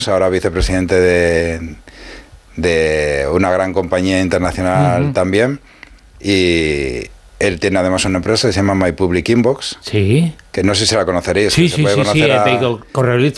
ahora vicepresidente de una gran compañía internacional también, y él tiene además una empresa que se llama My Public Inbox, Sí. que no sé si la conoceréis. Sí, se puede conocer digo, correo